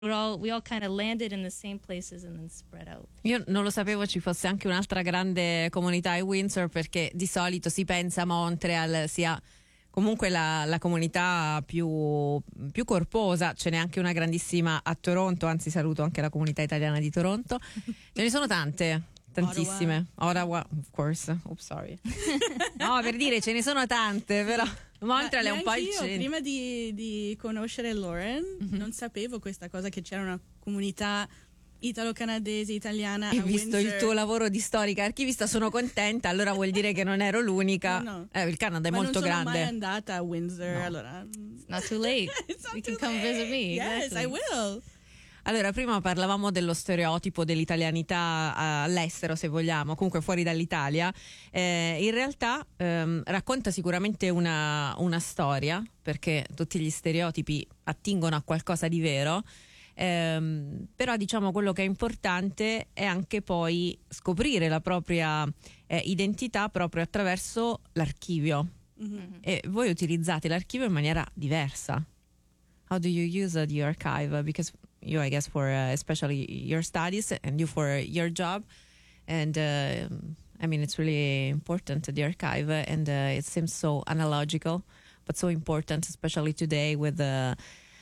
we all kind of landed in the same places and then spread out. Io non lo sapevo ci fosse anche un'altra grande comunità a Windsor, perché di solito si pensa a Montreal sia comunque la comunità più corposa. Ce n'è anche una grandissima a Toronto, anzi saluto anche la comunità italiana di Toronto. Ce ne sono tantissime. Ottawa, of course. Oops, sorry. No, per dire, ce ne sono tante, però Montreal è un po' il centro. Prima di conoscere Lauren non sapevo questa cosa, che c'era una comunità italo-canadese, italiana. E a visto Windsor. il tuo lavoro di storica archivista sono contenta, allora vuol dire che non ero l'unica. No. Il Canada è molto grande. Non sono mai andata a Windsor, allora. It's not too late. You can come visit me. Yes, Exactly. I will. Allora, prima parlavamo dello stereotipo dell'italianità all'estero, se vogliamo, comunque fuori dall'Italia. In realtà racconta sicuramente una storia, perché tutti gli stereotipi attingono a qualcosa di vero. Però diciamo quello che è importante è anche poi scoprire la propria identità proprio attraverso l'archivio. E voi utilizzate l'archivio in maniera diversa. How do you use the archive? Because you, I guess, for especially your studies and you for your job, and I mean, it's really important, the archive, and it seems so analogical, but so important, especially today with the.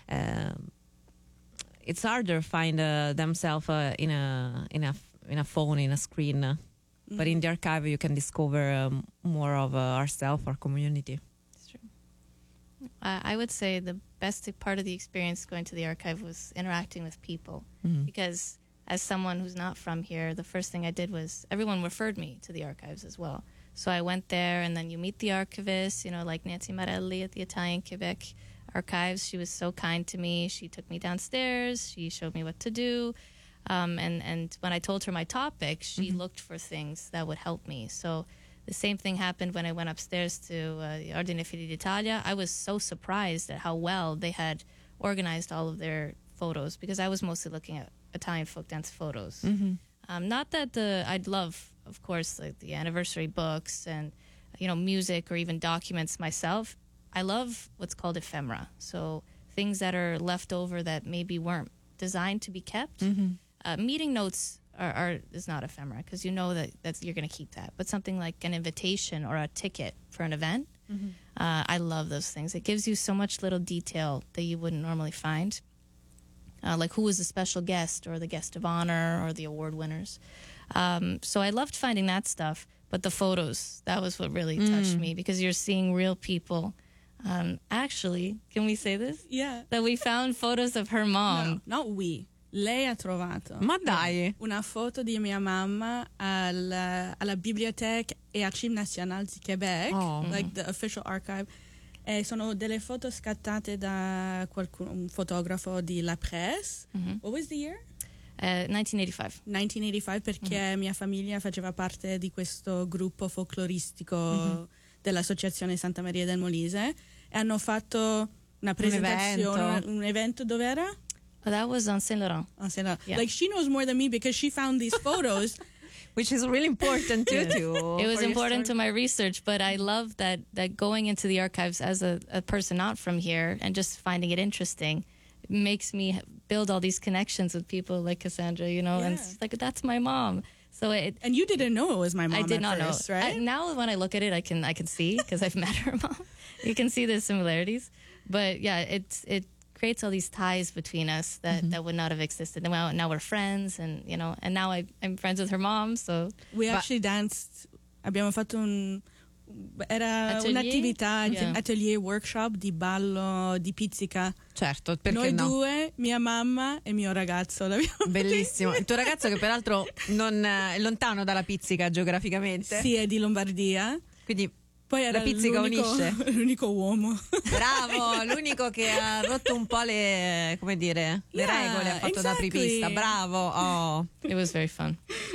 It's harder to find themselves in a phone, in a screen, but in the archive you can discover more of ourselves, our community. I would say the best part of the experience going to the archive was interacting with people, because as someone who's not from here, the first thing I did was everyone referred me to the archives as well. So I went there, and then you meet the archivists, like Nancy Marelli at the Italian Quebec Archives. She was so kind to me. She took me downstairs. She showed me what to do. And when I told her my topic, she looked for things that would help me. So the same thing happened when I went upstairs to the Ordine Figli d'Italia. I was so surprised at how well they had organized all of their photos, because I was mostly looking at Italian folk dance photos. Not that I'd love, of course, like the anniversary books and, music or even documents myself. I love what's called ephemera. So things that are left over that maybe weren't designed to be kept. Meeting notes is not ephemera, because you know that you're going to keep that. But something like an invitation or a ticket for an event, I love those things. It gives you so much little detail that you wouldn't normally find. Like who was the special guest or the guest of honor or the award winners. So I loved finding that stuff. But the photos, that was what really touched me, because you're seeing real people. Actually, can we say this? Yeah. That we found photos of her mom. No, not we. Lei ha trovato Ma dai! una foto di mia mamma alla Bibliothèque et Archives Nationales di Québec, like the official archive. E sono delle foto scattate da un fotografo di La Presse. What was the year? 1985. 1985, perché mia famiglia faceva parte di questo gruppo folcloristico dell'Associazione Santa Maria del Molise, e hanno fatto una presentazione, un evento dove era? Oh, that was on Saint Laurent. Yeah. Like, she knows more than me because she found these photos. Which is really important too. It was important to my research, but I love that going into the archives as a person not from here and just finding it interesting makes me build all these connections with people like Cassandra, and it's like, that's my mom. So and you didn't know it was my mom. I did not first, know. right? Now when I look at it, I can see, because I've met her mom. You can see the similarities, but yeah, it creates all these ties between us that would not have existed. And now we're friends, and and now I'm friends with her mom. So we actually danced. Abbiamo fatto era Atelier? un'attività, atelier, workshop di ballo di pizzica. Certo, perché Noi no? due, mia mamma e mio ragazzo. Bellissimo. Il tuo ragazzo, che peraltro non è lontano dalla pizzica geograficamente. Sì, è di Lombardia. Quindi Poi era la pizzica unisce. L'unico uomo. Bravo, l'unico che ha rotto un po' le regole, ha fatto da apripista. Bravo. Oh. it was very fun.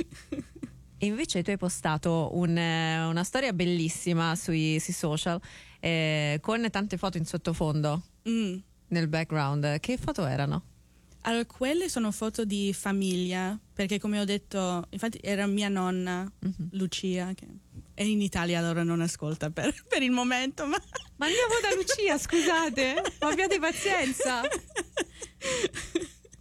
E invece tu hai postato una storia bellissima sui social, con tante foto in sottofondo nel background. Che foto erano? Allora, quelle sono foto di famiglia, perché come ho detto, infatti era mia nonna, Lucia, che è in Italia, allora non ascolta per il momento. Ma andiamo da Lucia, scusate, ma abbiate pazienza.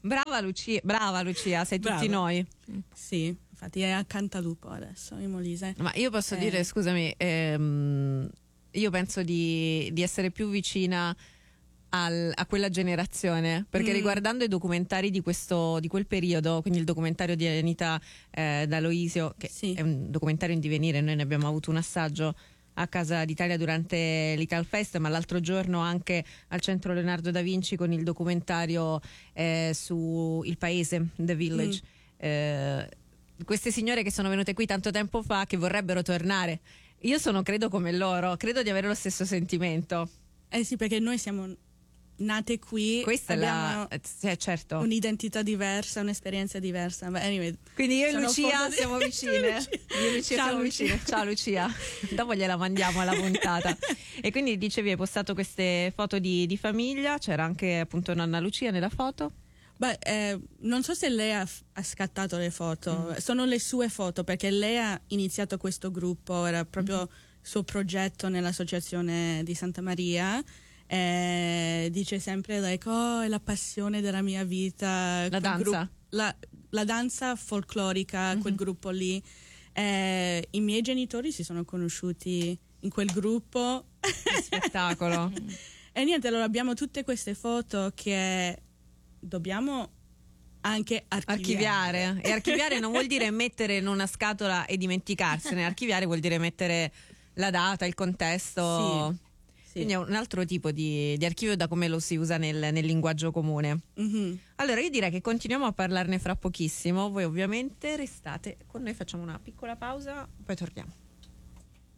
Brava Lucia, sei Brava. tutti noi. Sì, infatti è a Cantalupo adesso, in Molise. Ma io posso dire, scusami, io penso di essere più vicina a quella generazione, perché riguardando i documentari di quel periodo, quindi il documentario di Anita D'Aloisio, che Sì. è un documentario in divenire, noi ne abbiamo avuto un assaggio a Casa d'Italia durante l'Italfest, ma l'altro giorno anche al Centro Leonardo da Vinci con il documentario su Il Paese, The Village. Queste signore che sono venute qui tanto tempo fa, che vorrebbero tornare. Io credo come loro, credo di avere lo stesso sentimento. Sì, perché noi siamo nate qui, Questa abbiamo certo. un'identità diversa, un'esperienza diversa. But anyway, Quindi io e sono Lucia siamo vicine. Io e Lucia Ciao, siamo Lucia. vicine. Ciao Lucia. Dopo gliela mandiamo alla puntata. E quindi dicevi, hai postato queste foto di famiglia, c'era anche appunto nonna Lucia nella foto. Beh, non so se lei ha scattato le foto, sono le sue foto, perché lei ha iniziato questo gruppo, era proprio il suo progetto nell'associazione di Santa Maria. Dice sempre like, è la passione della mia vita, La danza. la danza folclorica, quel gruppo lì. I miei genitori si sono conosciuti in quel gruppo. Che spettacolo. E niente, allora abbiamo tutte queste foto che dobbiamo anche archiviare. E archiviare non vuol dire mettere in una scatola e dimenticarsene. Archiviare vuol dire mettere la data, il contesto. Sì. Quindi è un altro tipo di archivio, da come lo si usa nel linguaggio comune. Allora io direi che continuiamo a parlarne fra pochissimo. Voi ovviamente restate con noi, facciamo una piccola pausa, poi torniamo.